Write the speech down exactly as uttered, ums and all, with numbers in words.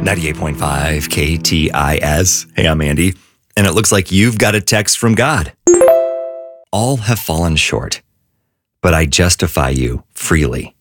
ninety-eight point five K T I S. Hey, I'm Andy, and it looks like you've got a text from God. All have fallen short, but I justify you freely.